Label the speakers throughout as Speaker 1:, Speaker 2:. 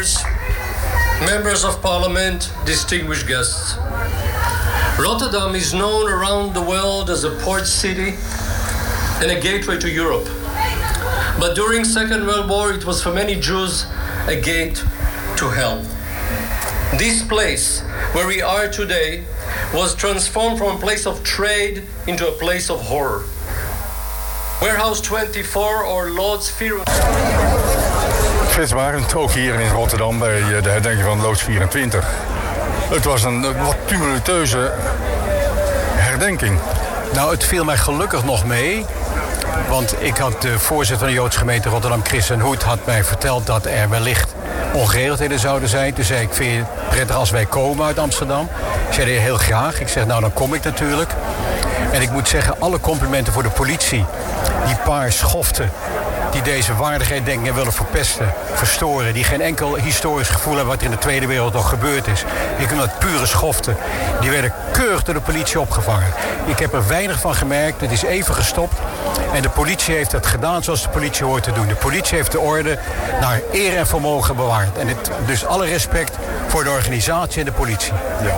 Speaker 1: Chambers, members of parliament, distinguished guests. Rotterdam is known around the world as a port city and a gateway to Europe. But during Second World War, it was for many Jews a gate to hell. This place, where we are today, was transformed from a place of trade into a place of horror. Warehouse 24 or Lord's Fear.
Speaker 2: Frits Barend, ook hier in Rotterdam bij de herdenking van Loods 24. Het was een wat tumultueuze herdenking.
Speaker 3: Nou, het viel mij gelukkig nog mee. Want ik had de voorzitter van de Joodse gemeente Rotterdam, Christen Hoed, had mij verteld dat er wellicht ongeregeldheden zouden zijn. Toen zei ik, vind je het prettig als wij komen uit Amsterdam? Ik zei, heel graag. Ik zeg, nou, dan kom ik natuurlijk. En ik moet zeggen, alle complimenten voor de politie. Die paar schoften die deze waardigheid willen verpesten, verstoren. Die geen enkel historisch gevoel hebben wat er in de Tweede Wereldoorlog gebeurd is. Ik noem dat pure schoften. Die werden keurig door de politie opgevangen. Ik heb er weinig van gemerkt. Het is even gestopt. En de politie heeft het gedaan zoals de politie hoort te doen. De politie heeft de orde naar eer en vermogen bewaard. En dus alle respect voor de organisatie en de politie.
Speaker 2: Ja.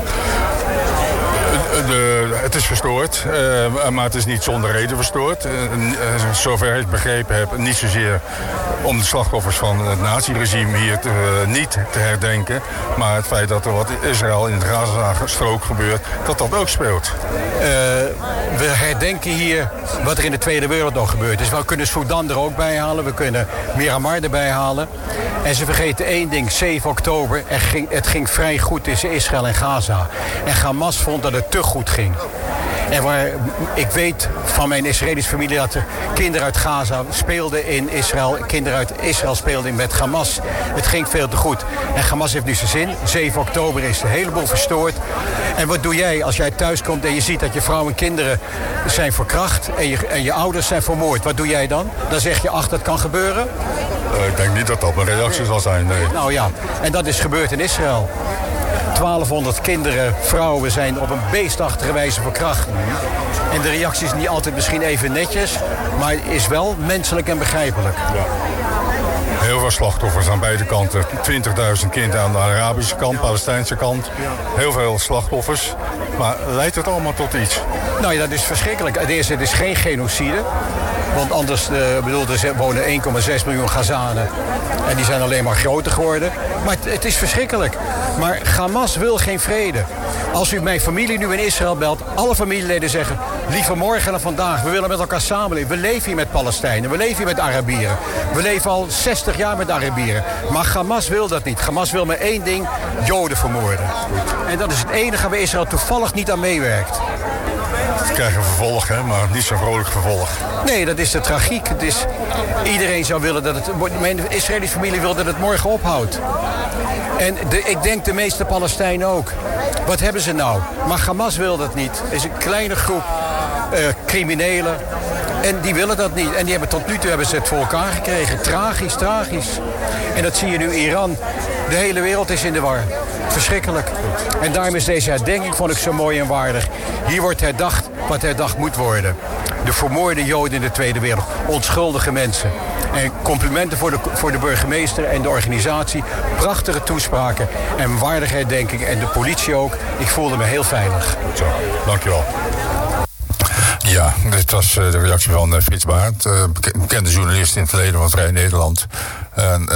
Speaker 2: Het is verstoord, maar het is niet zonder reden verstoord. Zover ik begrepen heb, niet zozeer om de slachtoffers van het naziregime hier niet te herdenken. Maar het feit dat er wat in Israël in de Gaza-strook gebeurt, dat ook speelt.
Speaker 3: We herdenken hier wat er in de Tweede Wereldoorlog gebeurd is. We kunnen Sudan er ook bij halen, we kunnen Myanmar erbij halen. En ze vergeten één ding, 7 oktober, het ging vrij goed tussen Israël en Gaza. En Hamas vond dat het te goed ging. En ik weet van mijn Israëlische familie dat er kinderen uit Gaza speelden in Israël. Kinderen uit Israël speelden met Hamas. Het ging veel te goed. En Hamas heeft nu zijn zin. 7 oktober is de hele boel verstoord. En wat doe jij als jij thuis komt en je ziet dat je vrouw en kinderen zijn verkracht en je ouders zijn vermoord? Wat doe jij dan? Dan zeg je, ach, dat kan gebeuren?
Speaker 2: Ik denk niet dat dat een reactie zal zijn, nee.
Speaker 3: Nou ja, en dat is gebeurd in Israël. 1200 kinderen, vrouwen zijn op een beestachtige wijze verkracht. En de reactie is niet altijd misschien even netjes, maar is wel menselijk en begrijpelijk.
Speaker 2: Ja. Heel veel slachtoffers aan beide kanten. 20.000 kinderen aan de Arabische kant, Palestijnse kant. Heel veel slachtoffers. Maar leidt het allemaal tot iets?
Speaker 3: Nou ja, dat is verschrikkelijk. Het is geen genocide. Want anders, er wonen 1,6 miljoen Gazanen. En die zijn alleen maar groter geworden. Maar het is verschrikkelijk. Maar Hamas wil geen vrede. Als u mijn familie nu in Israël belt, alle familieleden zeggen, liever morgen dan vandaag, we willen met elkaar samenleven. We leven hier met Palestijnen, we leven hier met Arabieren. We leven al 60 jaar met Arabieren. Maar Hamas wil dat niet. Hamas wil maar één ding, Joden vermoorden. En dat is het enige waar Israël toevallig niet aan meewerkt.
Speaker 2: We krijgen een vervolg, hè, maar niet zo'n vrolijk vervolg.
Speaker 3: Nee, dat is de tragiek. Iedereen zou willen dat mijn Israëlische familie wil dat het morgen ophoudt. En ik denk de meeste Palestijnen ook. Wat hebben ze nou? Maar Hamas wil dat niet. Het is een kleine groep criminelen. En die willen dat niet. En die hebben tot nu toe het voor elkaar gekregen. Tragisch, tragisch. En dat zie je nu in Iran. De hele wereld is in de war. Verschrikkelijk. En daarom is deze herdenking, vond ik, zo mooi en waardig. Hier wordt herdacht wat herdacht moet worden. De vermoorde Joden in de Tweede Wereld. Onschuldige mensen. En complimenten voor de burgemeester en de organisatie. Prachtige toespraken en waardige herdenking. En de politie ook. Ik voelde me heel veilig.
Speaker 2: Zo, dankjewel. Ja, dit was de reactie van Frits Barend, bekende journalist in het verleden van Vrij Nederland. En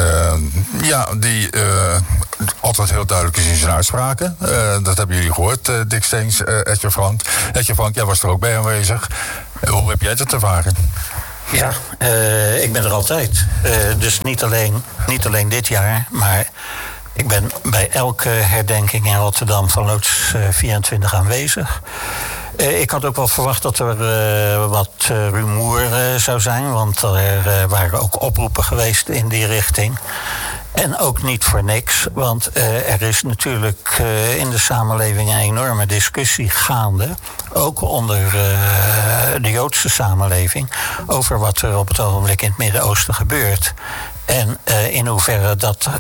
Speaker 2: die altijd heel duidelijk is in zijn uitspraken. Dat hebben jullie gehoord, Dick Steens, Etje Frank. Etje Frank, jij was er ook bij aanwezig. Hoe heb jij dat ervaren?
Speaker 4: Ja, ik ben er altijd. Dus niet alleen dit jaar, maar ik ben bij elke herdenking in Rotterdam van Loods 24 aanwezig. Ik had ook wel verwacht dat er wat rumoer zou zijn, want er waren ook oproepen geweest in die richting. En ook niet voor niks, want er is natuurlijk in de samenleving een enorme discussie gaande, ook onder de Joodse samenleving, over wat er op het ogenblik in het Midden-Oosten gebeurt. En in hoeverre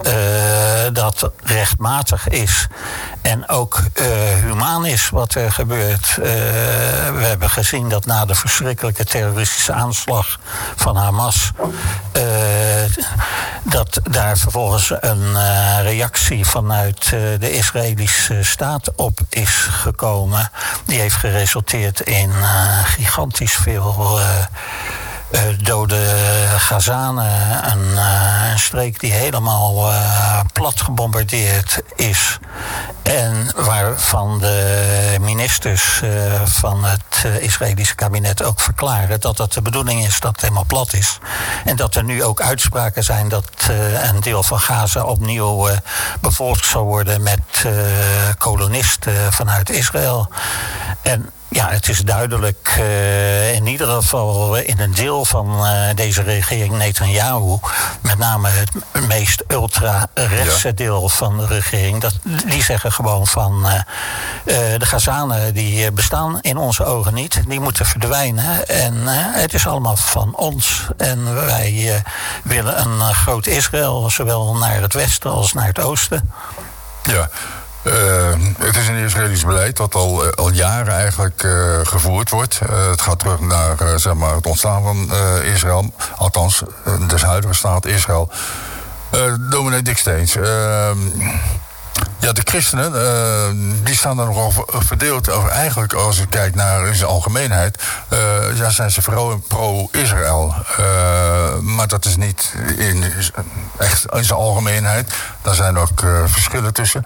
Speaker 4: dat rechtmatig is en ook humaan is wat er gebeurt. We hebben gezien dat na de verschrikkelijke terroristische aanslag van Hamas dat daar vervolgens een reactie vanuit de Israëlische staat op is gekomen. Die heeft geresulteerd in gigantisch veel dode Gazanen. Een streek die helemaal plat gebombardeerd is. En waarvan de ministers van het Israëlische kabinet ook verklaren dat het de bedoeling is dat het helemaal plat is. En dat er nu ook uitspraken zijn dat een deel van Gaza opnieuw bevolkt zal worden met kolonisten vanuit Israël. En ja, het is duidelijk, in ieder geval in een deel van deze regering Netanyahu, met name het meest ultra-rechtse deel van de regering, die zeggen gewoon van de Gazanen die bestaan in onze ogen niet, die moeten verdwijnen en het is allemaal van ons. En wij willen een groot Israël, zowel naar het westen als naar het oosten.
Speaker 2: Ja. Het is een Israëlisch beleid dat al jaren eigenlijk gevoerd wordt. Het gaat terug naar zeg maar het ontstaan van Israël. Althans, de huidige staat Israël. Dominee Dick Steens. Ja, de christenen die staan er nogal verdeeld over. Eigenlijk, als je kijkt naar in zijn algemeenheid, zijn ze vooral pro-Israël. Maar dat is niet echt in zijn algemeenheid. Daar zijn ook verschillen tussen.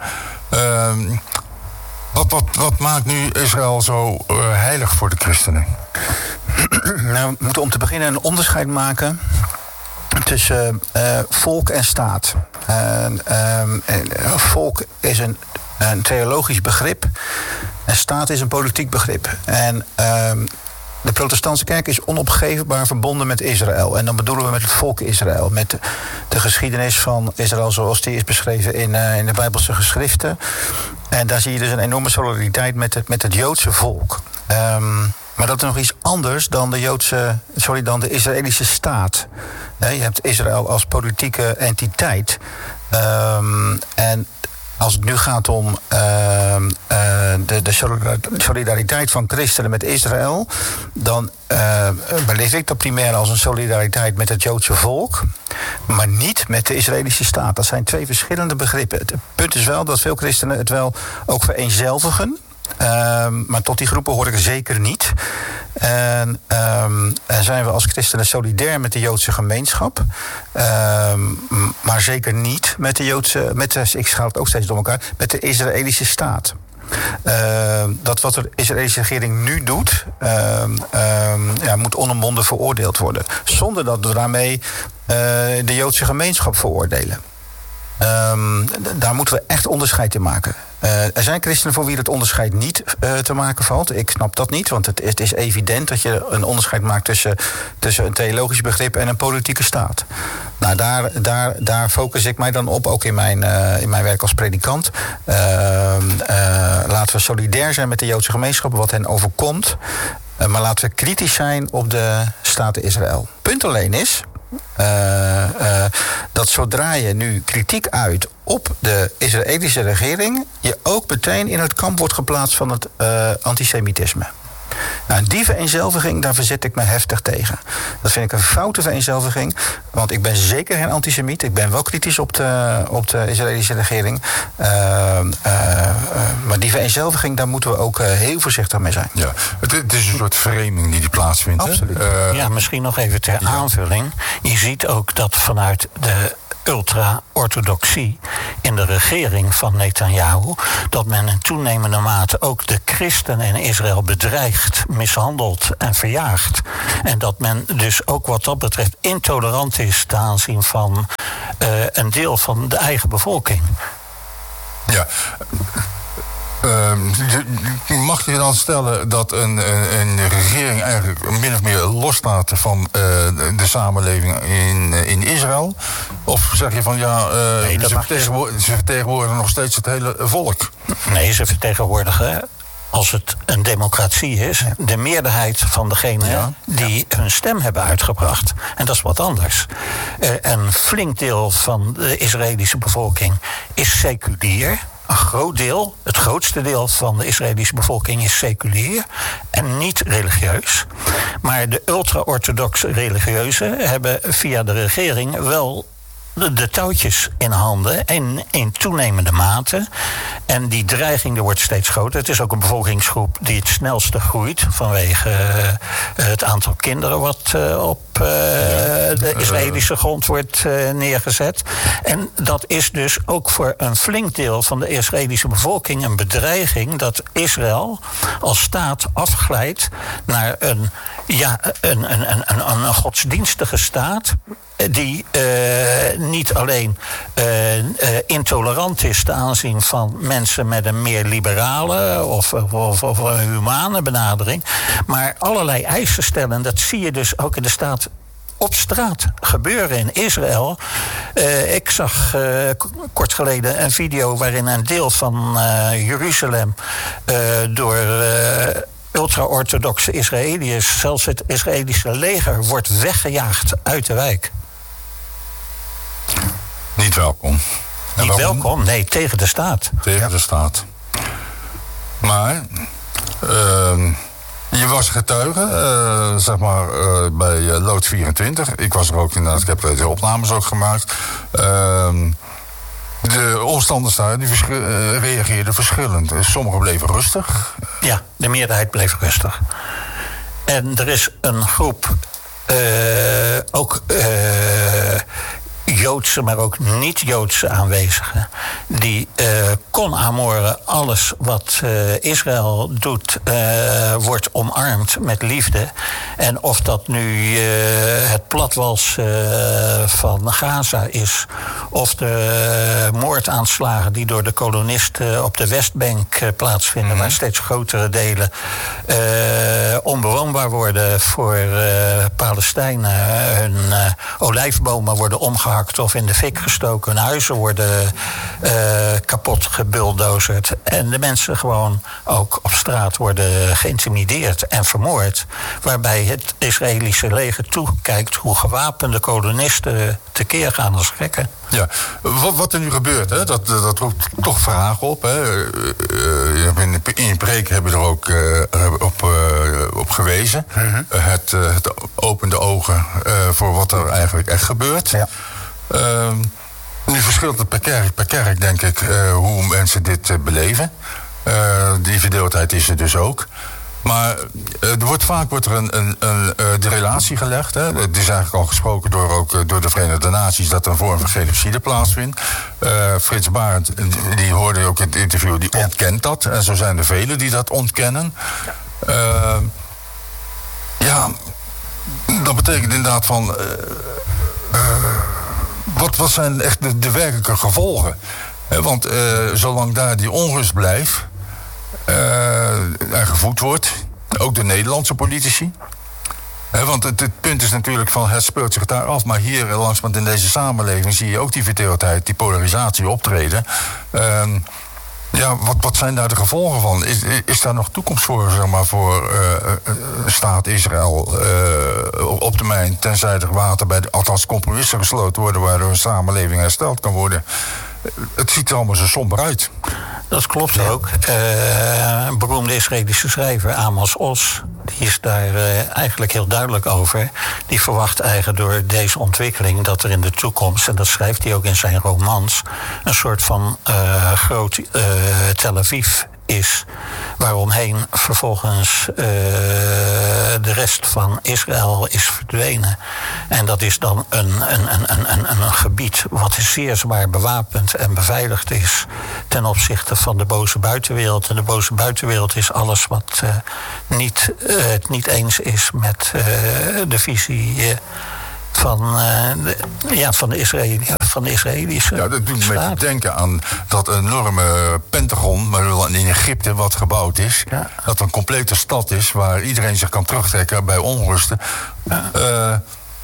Speaker 2: Wat maakt nu Israël zo heilig voor de christenen?
Speaker 5: Nou, we moeten om te beginnen een onderscheid maken tussen volk en staat. Volk is een theologisch begrip en staat is een politiek begrip. En de protestantse kerk is onopgeefbaar verbonden met Israël. En dan bedoelen we met het volk Israël. Met de geschiedenis van Israël zoals die is beschreven in de Bijbelse geschriften. En daar zie je dus een enorme solidariteit met het Joodse volk. Maar dat is nog iets anders dan dan de Israëlische staat. Je hebt Israël als politieke entiteit. En als het nu gaat om de solidariteit van christenen met Israël, dan beleef ik dat primair als een solidariteit met het Joodse volk, maar niet met de Israëlische staat. Dat zijn twee verschillende begrippen. Het punt is wel dat veel christenen het wel ook vereenzelvigen. Maar tot die groepen hoor ik zeker niet. En zijn we als christenen solidair met de Joodse gemeenschap. Maar zeker niet met ik schaal het ook steeds door elkaar, met de Israëlische staat. Dat wat de Israëlische regering nu doet, moet onomwonden veroordeeld worden. Zonder dat we daarmee de Joodse gemeenschap veroordelen. Daar moeten we echt onderscheid in maken. Er zijn christenen voor wie het onderscheid niet te maken valt. Ik snap dat niet, want het is evident dat je een onderscheid maakt tussen een theologisch begrip en een politieke staat. Nou, daar focus ik mij dan op, ook in mijn werk als predikant. Laten we solidair zijn met de Joodse gemeenschap, wat hen overkomt. Maar laten we kritisch zijn op de staat Israël. Punt alleen is dat zodra je nu kritiek uit op de Israëlische regering, je ook meteen in het kamp wordt geplaatst van het antisemitisme. Nou, die vereenzelviging, daar verzet ik me heftig tegen. Dat vind ik een foute vereenzelviging, want ik ben zeker geen antisemiet. Ik ben wel kritisch op de Israëlische regering. Maar die vereenzelviging, daar moeten we ook heel voorzichtig mee zijn. Ja,
Speaker 2: het is een soort vereming die plaatsvindt.
Speaker 5: Absoluut.
Speaker 4: Ja, misschien nog even ter aanvulling. Je ziet ook dat vanuit de ultra-orthodoxie in de regering van Netanyahu, dat men in toenemende mate ook de christenen in Israël bedreigt, mishandelt en verjaagt. En dat men dus ook wat dat betreft intolerant is ten aanzien van een deel van de eigen bevolking.
Speaker 2: Ja. Mag je dan stellen dat een regering eigenlijk min of meer loslaat van de samenleving in Israël? Of zeg je van ze vertegenwoordigen nog steeds het hele volk?
Speaker 4: Nee, ze vertegenwoordigen, als het een democratie is, de meerderheid van degenen die hun stem hebben uitgebracht. En dat is wat anders. Een flink deel van de Israëlische bevolking is seculier. Een groot deel, het grootste deel van de Israëlische bevolking is seculier en niet religieus. Maar de ultra-orthodoxe religieuzen hebben via de regering wel de touwtjes in handen en in toenemende mate. En die dreiging wordt steeds groter. Het is ook een bevolkingsgroep die het snelste groeit vanwege het aantal kinderen wat op de Israëlische grond wordt neergezet. En dat is dus ook voor een flink deel van de Israëlische bevolking een bedreiging dat Israël als staat afglijdt naar een godsdienstige staat die niet alleen intolerant is ten aanzien van mensen met een meer liberale of een humane benadering, maar allerlei eisen stellen. Dat zie je dus ook in de staat op straat gebeuren in Israël. Ik zag kort geleden een video waarin een deel van Jeruzalem door ultra-orthodoxe Israëliërs, zelfs het Israëlische leger, wordt weggejaagd uit de wijk.
Speaker 2: Niet welkom.
Speaker 4: Niet welkom? Nee, tegen de staat.
Speaker 2: Tegen de staat. Maar je was getuige, zeg maar, bij Loods 24. Ik was er ook inderdaad, ik heb de opnames ook gemaakt. De omstanders daar die reageerden verschillend. Sommigen bleven rustig.
Speaker 4: Ja, de meerderheid bleef rustig. En er is een groep, ook Joodse, maar ook niet-Joodse aanwezigen, die kon amoren alles wat Israël doet, wordt omarmd met liefde. En of dat nu het platwals van Gaza is, of de moordaanslagen die door de kolonisten op de Westbank plaatsvinden, waar steeds grotere delen onbewoonbaar worden voor Palestijnen. Hun olijfbomen worden omgehakt of in de fik gestoken. Hun huizen worden kapot gebulldozerd. En de mensen gewoon ook op straat worden geïntimideerd en vermoord. Waarbij het Israëlische leger toekijkt hoe gewapende kolonisten tekeer gaan als gekken.
Speaker 2: Ja, wat er nu gebeurt, hè, dat roept toch vragen op. Hè. In je preek heb je er ook op gewezen. Het opent de ogen voor wat er eigenlijk echt gebeurt. Ja. Nu verschilt het per kerk, denk ik, hoe mensen dit beleven. Die verdeeldheid is er dus ook. Maar vaak wordt er de relatie gelegd. Hè. Het is eigenlijk al gesproken door de Verenigde Naties dat er een vorm van genocide plaatsvindt. Frits Barend, die hoorde ook in het interview, die ontkent dat. En zo zijn er velen die dat ontkennen. Dat betekent inderdaad van wat zijn echt de werkelijke gevolgen? Want zolang daar die onrust blijft en gevoed wordt, ook de Nederlandse politici. Want het punt is natuurlijk van het speelt zich daar af, maar hier langzamerhand in deze samenleving zie je ook die verdeeldheid, die polarisatie optreden. Wat zijn daar de gevolgen van? Is daar nog toekomst voor, zeg maar, voor staat Israël op termijn, tenzij er althans compromissen gesloten worden waardoor een samenleving hersteld kan worden? Het ziet er allemaal zo somber uit.
Speaker 4: Dat klopt ook. Een beroemde Israëlische schrijver, Amos Oz, die is daar eigenlijk heel duidelijk over. Die verwacht eigenlijk door deze ontwikkeling dat er in de toekomst, en dat schrijft hij ook in zijn romans, een soort van groot Tel Aviv is, waaromheen vervolgens de rest van Israël is verdwenen. En dat is dan een gebied wat zeer zwaar bewapend en beveiligd is ten opzichte van de boze buitenwereld. En de boze buitenwereld is alles wat het niet eens is met de visie van de Israëlische
Speaker 2: Ja, dat doet me
Speaker 4: staat.
Speaker 2: een beetje denken aan dat enorme Pentagon, maar in Egypte, wat gebouwd is. Ja. Dat een complete stad is waar iedereen zich kan terugtrekken bij onrusten. Ja.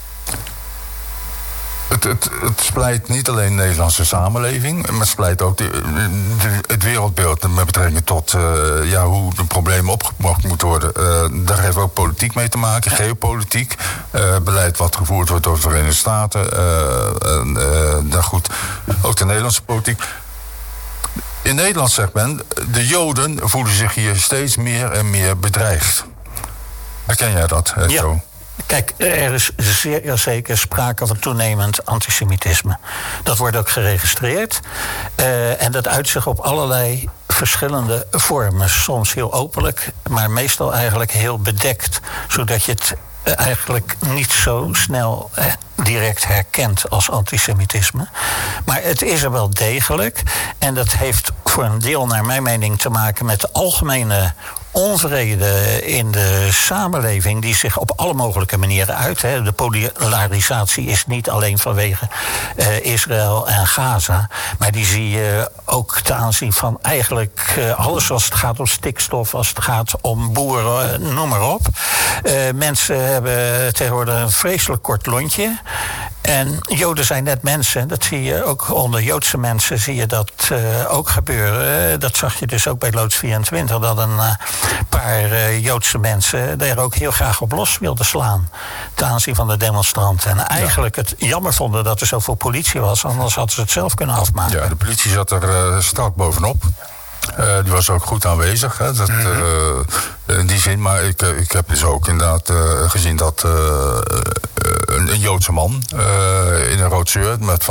Speaker 2: Het splijt niet alleen de Nederlandse samenleving, maar het splijt ook het wereldbeeld met betrekking tot hoe de problemen opgepakt moeten worden. Daar heeft ook politiek mee te maken, geopolitiek. Beleid wat gevoerd wordt door de Verenigde Staten. Ook de Nederlandse politiek. In Nederland zegt men, de Joden voelen zich hier steeds meer en meer bedreigd. Herken jij dat, Jo?
Speaker 4: Kijk, er is zeer zeker sprake van toenemend antisemitisme. Dat wordt ook geregistreerd. En dat uit zich op allerlei verschillende vormen. Soms heel openlijk, maar meestal eigenlijk heel bedekt. Zodat je het eigenlijk niet zo snel direct herkent als antisemitisme. Maar het is er wel degelijk. En dat heeft voor een deel, naar mijn mening, te maken met de algemene onvrede in de samenleving die zich op alle mogelijke manieren uit. De polarisatie is niet alleen vanwege Israël en Gaza, maar die zie je ook ten aanzien van eigenlijk alles als het gaat om stikstof, als het gaat om boeren, noem maar op. Mensen hebben tegenwoordig een vreselijk kort lontje. En Joden zijn net mensen. Dat zie je ook onder Joodse mensen, zie je dat ook gebeuren. Dat zag je dus ook bij Loods 24, dat een paar Joodse mensen daar ook heel graag op los wilden slaan ten aanzien van de demonstranten. En eigenlijk het jammer vonden dat er zoveel politie was, anders hadden ze het zelf kunnen afmaken.
Speaker 2: Ja, de politie zat er strak bovenop. Die was ook goed aanwezig, hè, in die zin. Maar ik heb dus ook inderdaad gezien dat een Joodse man in een rood shirt met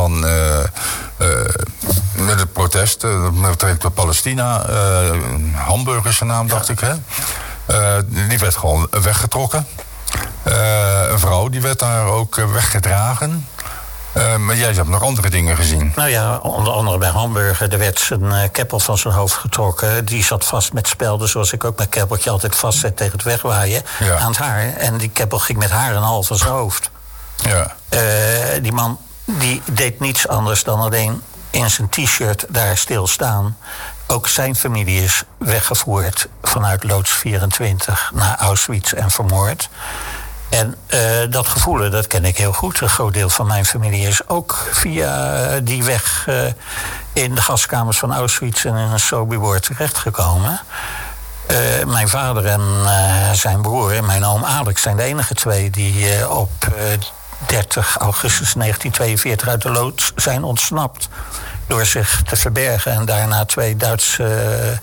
Speaker 2: het protest met betrekking tot Palestina, Hamburg is zijn naam, dacht ik, hè. Die werd gewoon weggetrokken. Een vrouw die werd daar ook weggedragen. Maar jij hebt nog andere dingen gezien.
Speaker 4: Nou ja, onder andere bij Hamburg. Er werd zijn keppel van zijn hoofd getrokken. Die zat vast met spelden, zoals ik ook mijn keppeltje altijd vastzet tegen het wegwaaien, aan het haar. En die keppel ging met haar en al van zijn hoofd. Ja. Die man die deed niets anders dan alleen in zijn t-shirt daar stilstaan. Ook zijn familie is weggevoerd vanuit Loods 24 naar Auschwitz en vermoord. En dat gevoel, dat ken ik heel goed. Een groot deel van mijn familie is ook via die weg in de gaskamers van Auschwitz en in een Sobibor terechtgekomen. Mijn vader en zijn broer en mijn oom Alex zijn de enige twee die op 30 augustus 1942 uit de loods zijn ontsnapt. Door zich te verbergen en daarna 2 Duitse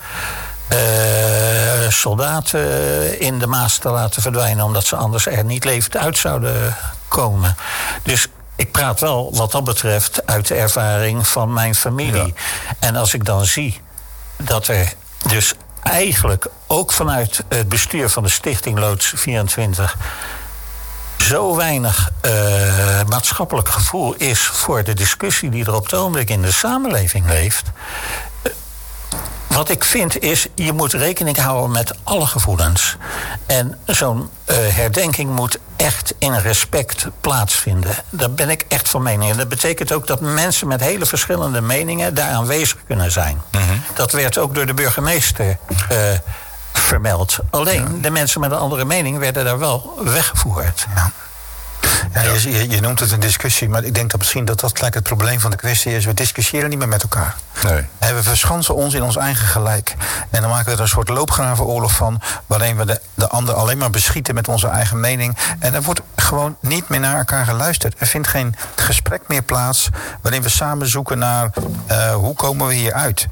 Speaker 4: soldaten in de Maas te laten verdwijnen, omdat ze anders er niet levend uit zouden komen. Dus ik praat wel wat dat betreft uit de ervaring van mijn familie. Ja. En als ik dan zie dat er dus eigenlijk ook vanuit het bestuur van de Stichting Loods 24 zo weinig maatschappelijk gevoel is voor de discussie die er op het ogenblik in de samenleving leeft. Wat ik vind is, je moet rekening houden met alle gevoelens. En zo'n herdenking moet echt in respect plaatsvinden. Daar ben ik echt van mening. En dat betekent ook dat mensen met hele verschillende meningen daar aanwezig kunnen zijn. Mm-hmm. Dat werd ook door de burgemeester vermeld. Alleen, de mensen met een andere mening werden daar wel weggevoerd. Ja.
Speaker 5: Ja, je noemt het een discussie, maar ik denk dat misschien dat gelijk het probleem van de kwestie is. We discussiëren niet meer met elkaar. Nee. We verschansen ons in ons eigen gelijk. En dan maken we er een soort loopgravenoorlog van, waarin we de ander alleen maar beschieten met onze eigen mening. En er wordt gewoon niet meer naar elkaar geluisterd. Er vindt geen gesprek meer plaats waarin we samen zoeken naar hoe komen we hier uit.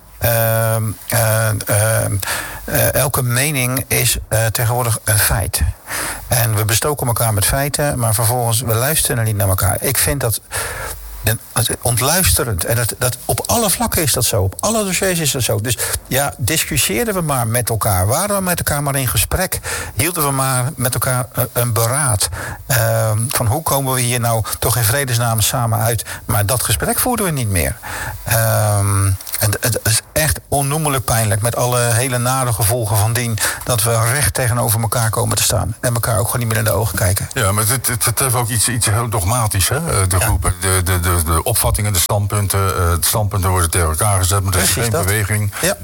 Speaker 5: Elke mening is tegenwoordig een feit. En we bestoken elkaar met feiten, maar vervolgens we luisteren niet naar elkaar. Ik vind dat ontluisterend. En dat op alle vlakken is dat zo. Op alle dossiers is dat zo. Dus ja, discussieerden we maar met elkaar. Waren we met elkaar maar in gesprek. Hielden we maar met elkaar een beraad. Van hoe komen we hier nou toch in vredesnaam samen uit. Maar dat gesprek voerden we niet meer. En het is echt onnoemelijk pijnlijk. Met alle hele nare gevolgen van dien. Dat we recht tegenover elkaar komen te staan. En elkaar ook gewoon niet meer in de ogen kijken.
Speaker 2: Ja, maar het heeft ook iets heel dogmatisch, hè? De groepen. De opvattingen, de standpunten worden tegen elkaar gezet. Maar er is geen beweging. Ja.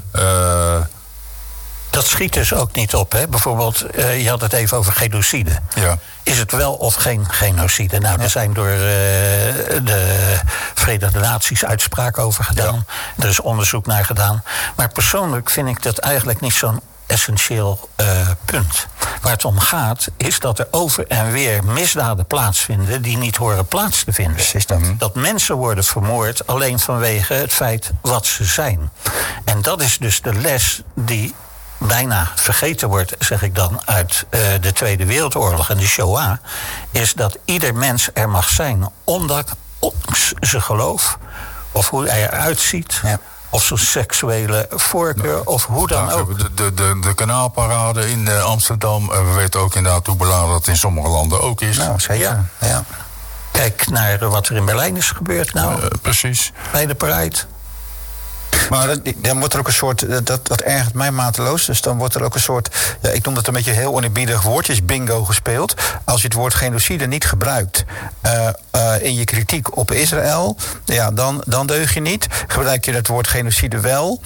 Speaker 4: Dat schiet dus ook niet op, hè? Bijvoorbeeld, je had het even over genocide. Ja. Is het wel of geen genocide? Nou, er zijn door de Verenigde Naties uitspraken over gedaan. Ja. Er is onderzoek naar gedaan. Maar persoonlijk vind ik dat eigenlijk niet zo'n essentieel punt. Waar het om gaat, is dat er over en weer misdaden plaatsvinden die niet horen plaats te vinden. Precies dat. Dat mensen worden vermoord alleen vanwege het feit wat ze zijn. En dat is dus de les die bijna vergeten wordt, zeg ik dan, uit de Tweede Wereldoorlog en de Shoah, is dat ieder mens er mag zijn, ondanks zijn geloof, of hoe hij eruit ziet, of zijn seksuele voorkeur, of hoe dan ook.
Speaker 2: De kanaalparade in Amsterdam, we weten ook inderdaad hoe belangrijk dat in sommige landen ook is.
Speaker 5: Nou, zeker. Ja.
Speaker 4: Kijk naar wat er in Berlijn is gebeurd
Speaker 2: precies.
Speaker 4: Bij de Pride.
Speaker 5: Maar dan wordt er ook een soort, dat ergert mij mateloos. Dus dan wordt er ook een soort, ik noem dat een beetje heel oneerbiedig, woordjes bingo gespeeld. Als je het woord genocide niet gebruikt in je kritiek op Israël, dan deug je niet. Gebruik je het woord genocide wel,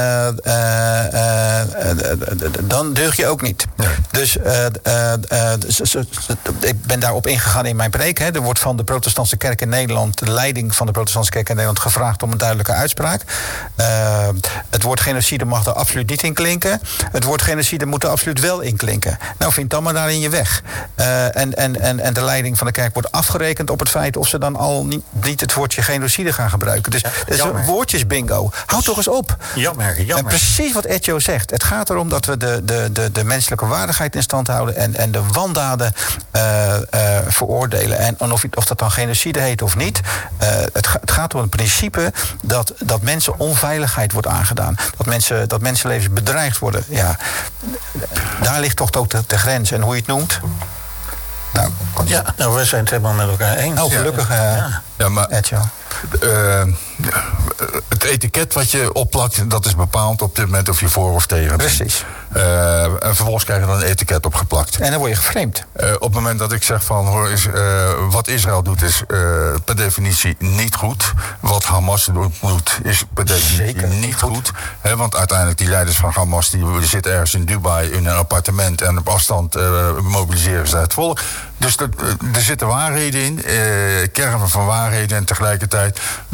Speaker 5: dan deug je ook niet. Nee. Dus ik ben daarop ingegaan in mijn preek. Er wordt van de protestantse kerk in Nederland, de leiding van de protestantse kerk in Nederland, gevraagd om een duidelijke uitspraak. Het woord genocide mag er absoluut niet in klinken. Het woord genocide moet er absoluut wel in klinken. Nou, vind dan maar daarin je weg. En de leiding van de kerk wordt afgerekend op het feit of ze dan al niet het woordje genocide gaan gebruiken. Dus dat is een woordjesbingo. Houd toch eens op.
Speaker 4: Jammer.
Speaker 5: En precies wat Etjo zegt. Het gaat erom dat we de menselijke waardigheid in stand houden en de wandaden veroordelen. En of dat dan genocide heet of niet. Het gaat om het principe dat mensen onveiligheid wordt aangedaan. Dat mensenlevens bedreigd worden. Ja, daar ligt toch ook de grens. En hoe je het noemt?
Speaker 4: Nou, we zijn het helemaal met elkaar eens.
Speaker 5: Oh, gelukkig,
Speaker 2: maar het etiket wat je opplakt, dat is bepaald op dit moment of je voor of tegen bent.
Speaker 5: Precies.
Speaker 2: En vervolgens krijg je dan een etiket opgeplakt.
Speaker 5: En dan word je geframed.
Speaker 2: Op het moment dat ik zeg van, wat Israël doet is per definitie niet goed. Wat Hamas doet is per definitie niet goed. Want uiteindelijk die leiders van Hamas die zitten ergens in Dubai in een appartement en op afstand mobiliseren ze het volk. Dus er zitten waarheden in, kernen van waarheden en tegelijkertijd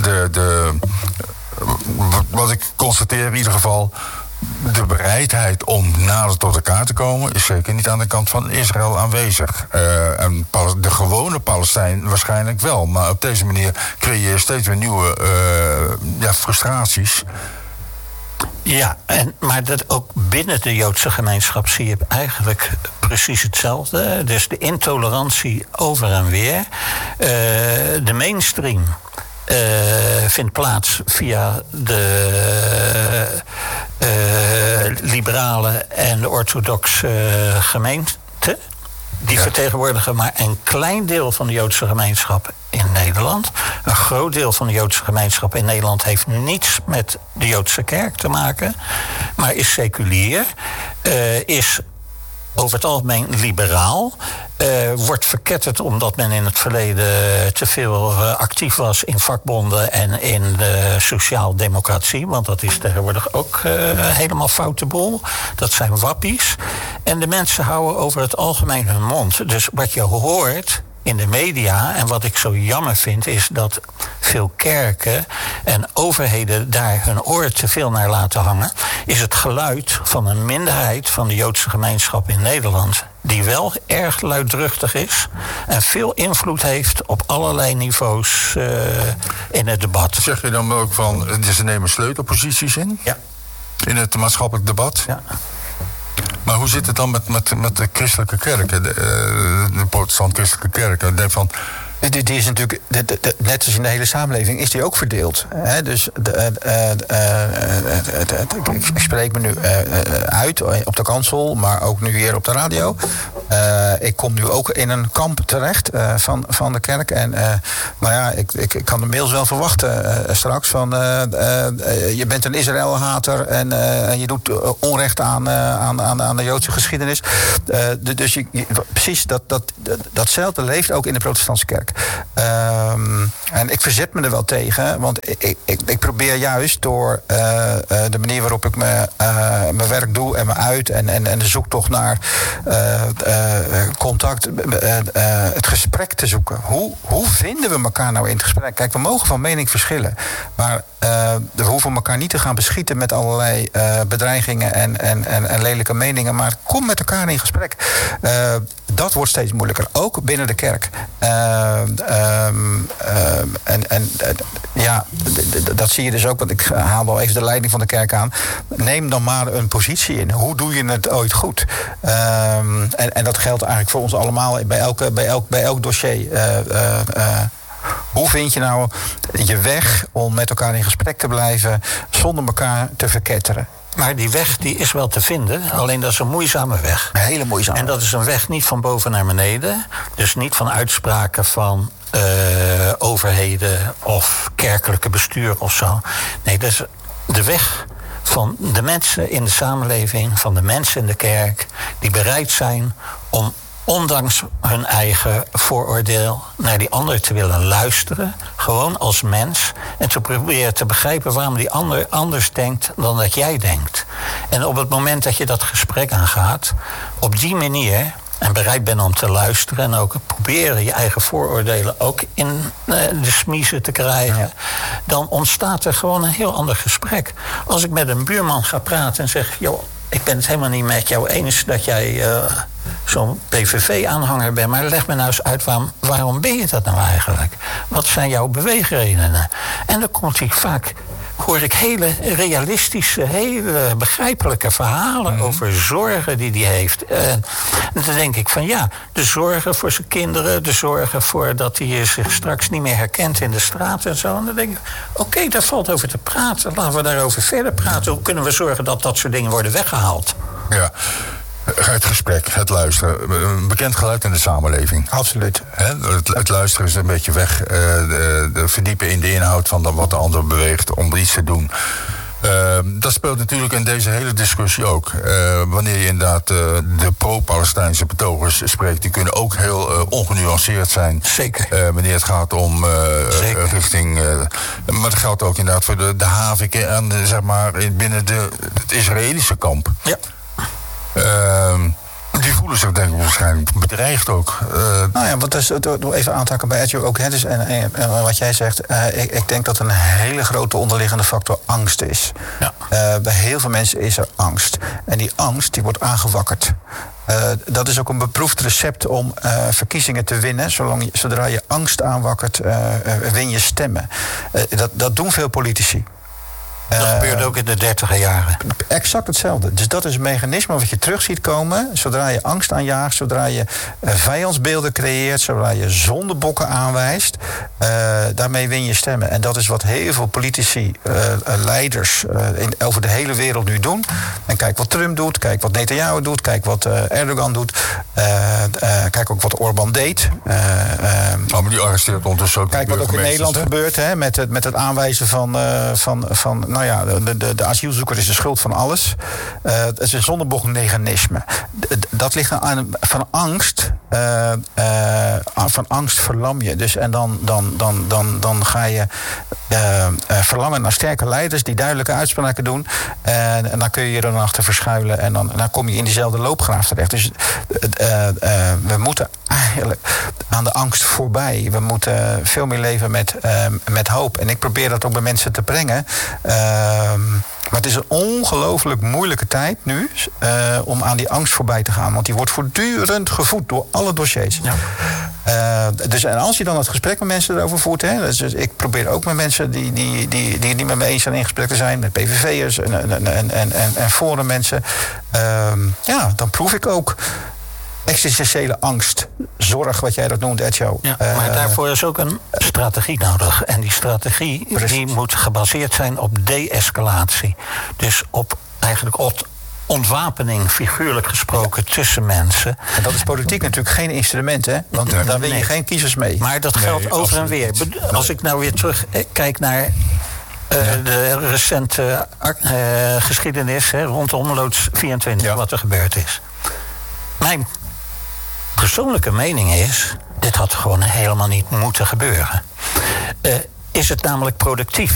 Speaker 2: wat ik constateer in ieder geval, de bereidheid om nader tot elkaar te komen is zeker niet aan de kant van Israël aanwezig. En de gewone Palestijn waarschijnlijk wel. Maar op deze manier creëer je steeds weer nieuwe frustraties.
Speaker 4: Ja, maar dat ook binnen de Joodse gemeenschap zie je eigenlijk precies hetzelfde. Dus de intolerantie over en weer. De mainstream vindt plaats via de liberale en de orthodoxe gemeente. Die vertegenwoordigen maar een klein deel van de Joodse gemeenschap in Nederland. Een groot deel van de Joodse gemeenschap in Nederland heeft niets met de Joodse kerk te maken, maar is seculier, is over het algemeen liberaal, wordt verketterd omdat men in het verleden te veel actief was in vakbonden en in de sociaaldemocratie, want dat is tegenwoordig ook helemaal foute boel. Dat zijn wappies. En de mensen houden over het algemeen hun mond. Dus wat je hoort in de media, en wat ik zo jammer vind, is dat veel kerken en overheden daar hun oren te veel naar laten hangen, is het geluid van een minderheid van de Joodse gemeenschap in Nederland, die wel erg luidruchtig is en veel invloed heeft op allerlei niveaus in het debat.
Speaker 2: Zeg je dan ook van, ze nemen sleutelposities in?
Speaker 4: Ja.
Speaker 2: In het maatschappelijk debat?
Speaker 4: Ja.
Speaker 2: Maar hoe zit het dan met de christelijke kerken, de protestant-christelijke kerken? Ik denk van,
Speaker 5: Die is natuurlijk, net als in de hele samenleving, is die ook verdeeld. Dus ik spreek me nu uit op de kansel, maar ook nu hier op de radio. Ik kom nu ook in een kamp terecht van de kerk. Maar ja, ik kan de mails wel verwachten straks van je bent een Israël-hater en je doet onrecht aan de Joodse geschiedenis. Dus precies datzelfde leeft ook in de protestantse kerk. En ik verzet me er wel tegen, want ik probeer juist door de manier waarop ik mijn werk doe en me uit en de zoektocht naar contact, het gesprek te zoeken. Hoe vinden we elkaar nou in het gesprek? Kijk, we mogen van mening verschillen, maar we hoeven elkaar niet te gaan beschieten met allerlei bedreigingen en lelijke meningen, maar kom met elkaar in gesprek. Dat wordt steeds moeilijker, ook binnen de kerk. Dat zie je dus ook, want ik haal wel even de leiding van de kerk aan. Neem dan maar een positie in. Hoe doe je het ooit goed? En dat geldt eigenlijk voor ons allemaal bij elk dossier. Hoe vind je nou je weg om met elkaar in gesprek te blijven zonder elkaar te verketteren?
Speaker 4: Maar die weg die is wel te vinden, alleen dat is een moeizame weg.
Speaker 5: Een hele moeizame.
Speaker 4: En dat is een weg niet van boven naar beneden. Dus niet van uitspraken van overheden of kerkelijke bestuur of zo. Nee, dat is de weg van de mensen in de samenleving, van de mensen in de kerk, die bereid zijn om ondanks hun eigen vooroordeel naar die ander te willen luisteren, gewoon als mens, en te proberen te begrijpen waarom die ander anders denkt dan dat jij denkt. En op het moment dat je dat gesprek aangaat, op die manier, en bereid bent om te luisteren en ook proberen je eigen vooroordelen ook in de smiezen te krijgen, dan ontstaat er gewoon een heel ander gesprek. Als ik met een buurman ga praten en zeg, joh, ik ben het helemaal niet met jou eens dat jij zo'n PVV-aanhanger bent, maar leg me nou eens uit, waarom ben je dat nou eigenlijk? Wat zijn jouw beweegredenen? En dan komt hij vaak, hoor ik hele realistische, hele begrijpelijke verhalen over zorgen die hij heeft. En dan denk ik van ja, de zorgen voor zijn kinderen, de zorgen voor dat hij zich straks niet meer herkent in de straat en zo. En dan denk ik, oké, daar valt over te praten. Laten we daarover verder praten. Hoe kunnen we zorgen dat dat soort dingen worden weggehaald?
Speaker 2: Ja. Het gesprek, het luisteren. Een bekend geluid in de samenleving.
Speaker 5: Absoluut.
Speaker 2: Het luisteren is een beetje weg. Verdiepen in de inhoud van wat de ander beweegt om iets te doen. Dat speelt natuurlijk in deze hele discussie ook. Wanneer je inderdaad de pro-Palestijnse betogers spreekt, die kunnen ook heel ongenuanceerd zijn.
Speaker 4: Zeker.
Speaker 2: Wanneer het gaat om richting. Maar dat geldt ook inderdaad voor de haviken en zeg maar binnen het Israëlische kamp.
Speaker 4: Ja.
Speaker 2: Die voelen zich denk ik waarschijnlijk bedreigd ook.
Speaker 5: Nou ja, want even aantakken bij Edjo ook. Dus, en wat jij zegt, ik denk dat een hele grote onderliggende factor angst is. Ja. Bij heel veel mensen is er angst. En die angst die wordt aangewakkerd. Dat is ook een beproefd recept om verkiezingen te winnen. Zodra je angst aanwakkert, win je stemmen. Dat doen veel politici.
Speaker 4: Dat gebeurde ook in de 30e jaren.
Speaker 5: Exact hetzelfde. Dus dat is een mechanisme wat je terug ziet komen. Zodra je angst aanjaagt, zodra je vijandsbeelden creëert, zodra je zondebokken aanwijst, daarmee win je stemmen. En dat is wat heel veel politici, leiders over de hele wereld nu doen. En kijk wat Trump doet, kijk wat Netanyahu doet, kijk wat Erdogan doet. Kijk ook wat Orbán deed.
Speaker 2: Maar die arresteert ondertussen ook.
Speaker 5: Kijk wat ook in Nederland gebeurt, hè, met het aanwijzen van nou ja, de asielzoeker is de schuld van alles. Het is een zondebokmechanisme. Dat ligt van angst. Van angst verlam je. Dus, en dan ga je verlangen naar sterke leiders die duidelijke uitspraken doen. En dan kun je je er dan achter verschuilen. En dan kom je in diezelfde loopgraaf terecht. Dus we moeten eigenlijk aan de angst voorbij. We moeten veel meer leven met hoop. En ik probeer dat ook bij mensen te brengen. Maar het is een ongelooflijk moeilijke tijd nu om aan die angst voorbij te gaan. Want die wordt voortdurend gevoed door alle dossiers. Ja. Dus en als je dan het gesprek met mensen erover voert. Dus ik probeer ook met mensen die niet met me eens zijn in gesprek te zijn. Met PVV'ers en forummensen. Ja, dan proef ik ook existentiële angst, zorg, wat jij dat noemt, Edjo.
Speaker 4: Ja, maar daarvoor is ook een strategie nodig. En die strategie die moet gebaseerd zijn op de-escalatie. Dus eigenlijk op ontwapening, figuurlijk gesproken, tussen mensen.
Speaker 5: En dat is politiek natuurlijk geen instrument, hè? Want daar win je geen kiezers mee.
Speaker 4: Maar dat geldt over en weer. Als ik nou weer terugkijk naar de recente geschiedenis rondom loods 24, wat er gebeurd is. Mijn persoonlijke mening is, dit had gewoon helemaal niet moeten gebeuren. Is het namelijk productief